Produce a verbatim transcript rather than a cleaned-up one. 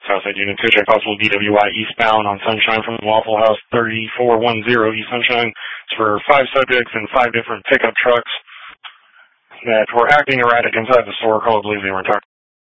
Southside unit two, check possible D W I eastbound on Sunshine from Waffle House thirty-four ten East Sunshine. It's for five subjects in five different pickup trucks that were acting erratic inside the store. Call, I believe they were talking.